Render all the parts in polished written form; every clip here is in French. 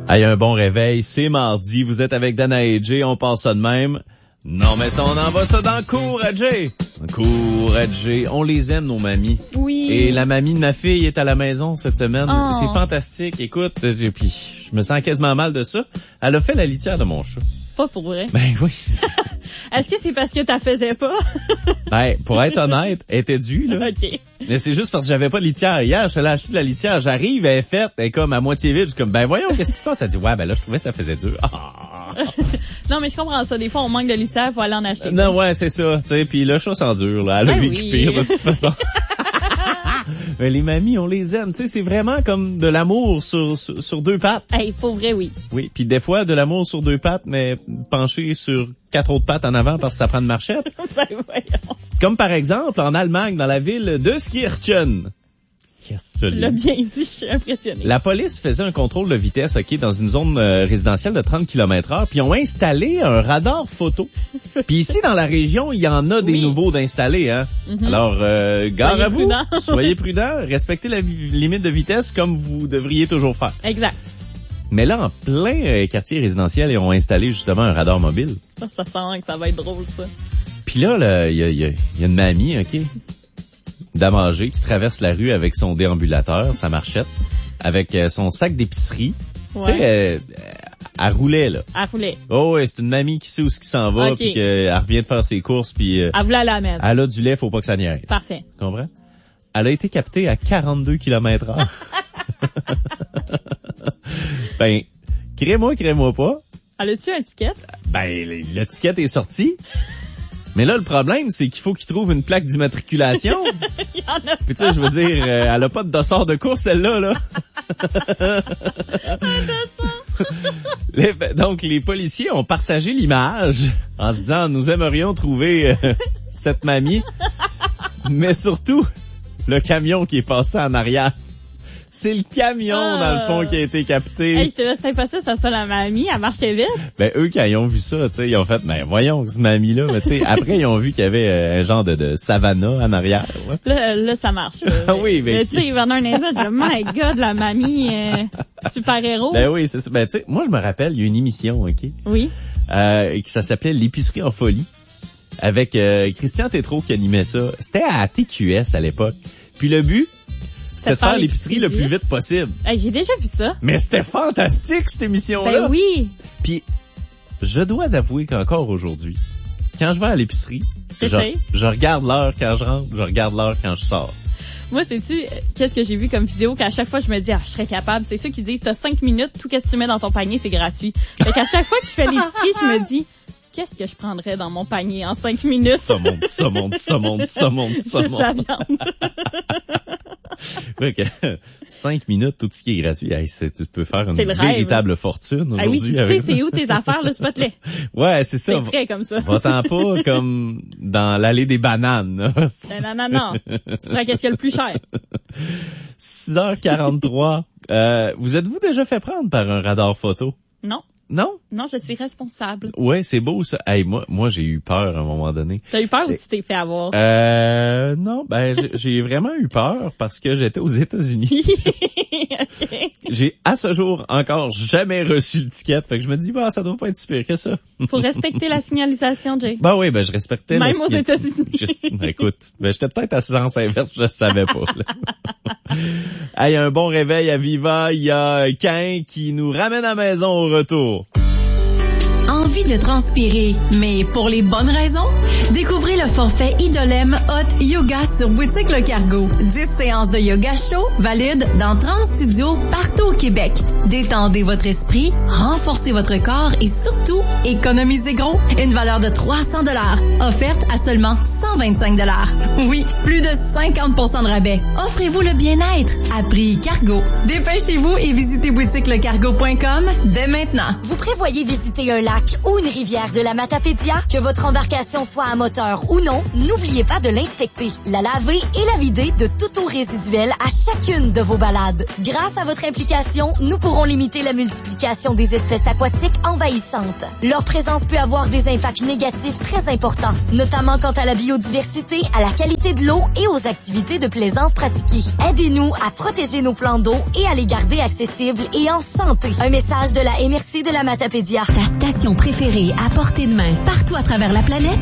Hey, un bon réveil, c'est mardi, vous êtes avec Dana et Jay, on passe ça de même. Non, mais ça, on envoie ça dans le cours à Jay. Cours à Jay, on les aime, nos mamies. Oui. Et la mamie de ma fille est à la maison cette semaine. Oh. C'est fantastique. Écoute, puis je me sens quasiment mal de ça. Elle a fait la litière de mon chat. Pas pour vrai. Ben oui. Est-ce que c'est parce que t'en faisais pas? Ben, pour être honnête, elle était due, là. OK. Mais c'est juste parce que j'avais pas de litière. Hier, je suis allé acheter de la litière. J'arrive, elle est faite, elle est comme à moitié vide. Je suis comme, ben voyons, qu'est-ce qui se passe? Elle dit, ouais, ben là, je trouvais que ça faisait dur. Ah. Non, mais je comprends ça. Des fois, on manque de litière, faut aller en acheter. Non, ouais, c'est ça. Tu sais, puis le chat s'endure, là. Elle a Ben vécu oui. pire, de toute façon. Mais les mamies, on les aime. Tu sais, c'est vraiment comme de l'amour sur deux pattes. Hey, pour vrai, oui. Oui, puis des fois, de l'amour sur deux pattes, mais penché sur 4 autres pattes en avant parce que ça prend une marchette. Ben, voyons. Comme par exemple, en Allemagne, dans la ville de Skirchen. Yes, Tu l'as bien dit, je suis impressionnée. La police faisait un contrôle de vitesse, dans une zone résidentielle de 30 km/h, puis ils ont installé un radar photo. Puis ici, dans la région, il y en a des Oui. nouveaux d'installer, hein. Mm-hmm. Alors, gare à vous, prudents. soyez prudents, respectez la limite de vitesse comme vous devriez toujours faire. Exact. Mais là, en plein quartier résidentiel, ils ont installé justement un radar mobile. Ça sent que ça va être drôle, ça. Puis là, il y a une mamie, dame âgée qui traverse la rue avec son déambulateur, sa marchette, avec son sac d'épicerie. Ouais. Tu sais, elle roulait, là. Elle voulait. Oh, ouais, c'est une mamie qui sait où ce qui s'en va, Ok. puis qu'elle revient de faire ses courses, puis Elle voulait aller à la messe. elle a du lait, faut pas que ça niaise. Parfait. Tu comprends? Elle a été captée à 42 km/h. Ben, crée-moi pas. Elle a-tu un ticket? Ben, l'étiquette est sortie. Mais là, le problème, c'est qu'il faut qu'il trouve une plaque d'immatriculation. Il y en a. Puis tu sais, je veux dire, elle a pas de dossard de course, celle-là, là. Donc, les policiers ont partagé l'image en se disant, nous aimerions trouver cette mamie, mais surtout, le camion qui est passé en arrière. C'est le camion, dans le fond, qui a été capté. Hey, je te laisse pas ça soit la mamie, elle marchait vite. Ben, eux, quand ils ont vu ça, tu sais, ils ont fait, ben, voyons, ce mamie-là, mais tu sais, après, ils ont vu qu'il y avait un genre de savannah en arrière, ouais. Là, ça marche. Ah oui, mais... Tu sais, Werner Nézet, my God, la mamie, super-héros. Ben oui, c'est ça. Ben, tu sais, moi, je me rappelle, il y a une émission, Oui. que ça s'appelait L'épicerie en folie, avec Christian Tétrault qui animait ça. C'était à TQS à l'époque. Puis le but, c'était de faire l'épicerie le plus vite possible. Hey, j'ai déjà vu ça. Mais c'était fantastique, cette émission-là. Ben oui. Puis, je dois avouer qu'encore aujourd'hui, quand je vais à l'épicerie, je regarde l'heure quand je rentre, je regarde l'heure quand je sors. Moi, sais-tu, qu'est-ce que j'ai vu comme vidéo qu'à chaque fois je me dis, je serais capable. C'est ceux qui disent, t'as 5 minutes, tout ce que tu mets dans ton panier, c'est gratuit. Fait qu'à chaque fois que je fais l'épicerie, je me dis, qu'est-ce que je prendrais dans mon panier en 5 minutes? Ça monte. Juste la viande. Ouais, 5 minutes, tout ce qui est gratuit. Hey, tu peux faire une C'est le rêve. véritable fortune aujourd'hui. Ah oui, tu avec sais, c'est où tes affaires, là, spot-les. Ouais, c'est ça. C'est prêt comme ça. Va-t'en pas comme dans l'allée des bananes. Là. Non. Tu prends qu'est-ce qu'il y a le plus cher? 6h43. Vous êtes-vous déjà fait prendre par un radar photo? Non. Non? Non, je suis responsable. Ouais, c'est beau ça. Hey, moi j'ai eu peur à un moment donné. T'as eu peur ou tu t'es fait avoir? Non, j'ai vraiment eu peur parce que j'étais aux États-Unis. Okay. J'ai à ce jour encore jamais reçu le ticket, fait que je me dis ça doit pas être si pire que ça. Faut respecter la signalisation, Jay. Oui, je respectais. Même aux États-Unis. Écoute, j'étais peut-être à sens inverse, je savais pas. Hey, un bon réveil à Viva, il y a Cain qui nous ramène à la maison au retour. Envie de transpirer, mais pour les bonnes raisons? Découvrez le forfait Idolem Hot Yoga sur Boutique Le Cargo. 10 séances de yoga chaud valides dans 30 studios partout au Québec. Détendez votre esprit, renforcez votre corps et surtout, économisez gros. Une valeur de 300 $, offerte à seulement 125 $. Oui, plus de 50% de rabais. Offrez-vous le bien-être à prix Cargo. Dépêchez-vous et visitez boutiquelecargo.com dès maintenant. Vous prévoyez visiter un lac lac ou une rivière de la Matapédia, que votre embarcation soit à moteur ou non, n'oubliez pas de l'inspecter, la laver et la vider de toute eau résiduelle à chacune de vos balades. Grâce à votre implication, nous pourrons limiter la multiplication des espèces aquatiques envahissantes. Leur présence peut avoir des impacts négatifs très importants, notamment quant à la biodiversité, à la qualité de l'eau et aux activités de plaisance pratiquées. Aidez-nous à protéger nos plans d'eau et à les garder accessibles et en santé. Un message de la MRC de la Matapédia. Ta station préférée à portée de main, partout à travers la planète?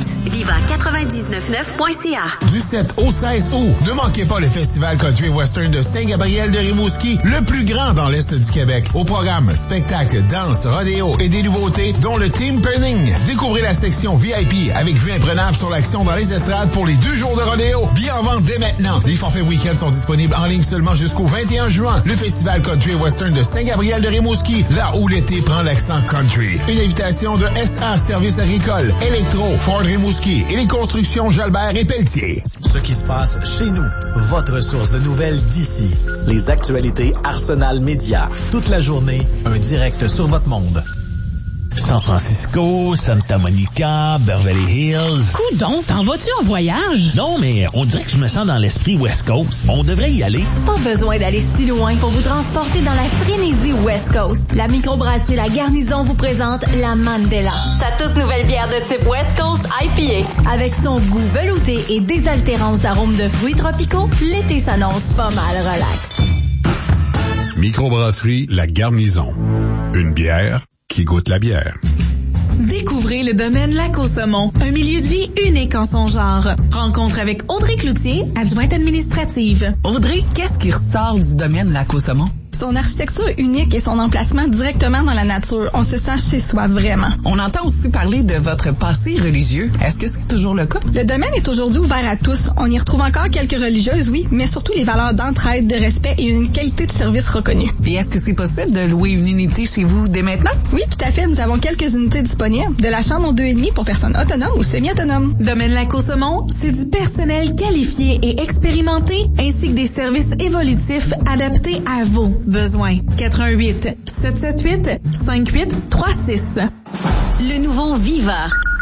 Viva999.ca. Du 7 au 16 août, ne manquez pas le Festival Country Western de Saint-Gabriel de Rimouski, le plus grand dans l'Est du Québec. Au programme, spectacles, danse, rodéo et des nouveautés, dont le Team Penning. Découvrez la section VIP avec vue imprenable sur l'action dans les estrades pour les 2 jours de rodéo. Billets en vente dès maintenant. Les forfaits week-end sont disponibles en ligne seulement jusqu'au 21 juin. Le Festival Country Western de Saint-Gabriel de Rimouski, là où l'été prend l'accent country. Une invitation de SA Services agricoles, Électro, Ford Rimouski et les constructions Jalbert et Pelletier. Ce qui se passe chez nous, votre source de nouvelles d'ici. Les actualités Arsenal Média. Toute la journée, un direct sur votre monde. San Francisco, Santa Monica, Beverly Hills. Coudon, t'en vas-tu en voyage? Non, mais on dirait que je me sens dans l'esprit West Coast. On devrait y aller. Pas besoin d'aller si loin pour vous transporter dans la frénésie West Coast. La microbrasserie La Garnison vous présente la Mandela. Sa toute nouvelle bière de type West Coast IPA. Avec son goût velouté et désaltérants arômes de fruits tropicaux, l'été s'annonce pas mal relax. Microbrasserie La Garnison. Une bière qui goûte la bière. Découvrez le domaine Lac-au-Saumon, un milieu de vie unique en son genre. Rencontre avec Audrey Cloutier, adjointe administrative. Audrey, qu'est-ce qui ressort du domaine Lac-au-Saumon? Son architecture unique et son emplacement directement dans la nature. On se sent chez soi, vraiment. On entend aussi parler de votre passé religieux. Est-ce que c'est toujours le cas? Le domaine est aujourd'hui ouvert à tous. On y retrouve encore quelques religieuses, oui, mais surtout les valeurs d'entraide, de respect et une qualité de service reconnue. Et est-ce que c'est possible de louer une unité chez vous dès maintenant? Oui, tout à fait. Nous avons quelques unités disponibles. De la chambre en 2,5 pour personnes autonomes ou semi-autonomes. Domaine Lac-au-Saumon, c'est du personnel qualifié et expérimenté, ainsi que des services évolutifs adaptés à vos besoins. 88 778 5836. Le nouveau Viva,